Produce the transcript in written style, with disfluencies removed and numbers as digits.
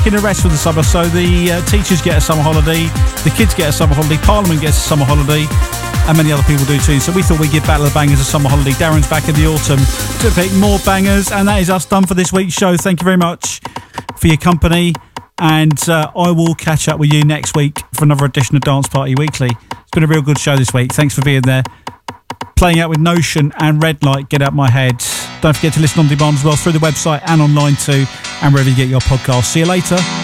taking a rest for the summer, so the teachers get a summer holiday, the kids get a summer holiday, Parliament gets a summer holiday, and many other people do too. So we thought we'd give Battle of the Bangers a summer holiday. Darren's back in the autumn to pick more bangers, and that is us done for this week's show. Thank you very much for your company, and I will catch up with you next week for another edition of Dance Party Weekly. It's been a real good show this week. Thanks for being there. Playing out with Notion and Red Light, Get Out My Head. Don't forget to listen on demand as well through the website and online too, and wherever you get your podcasts. See you later.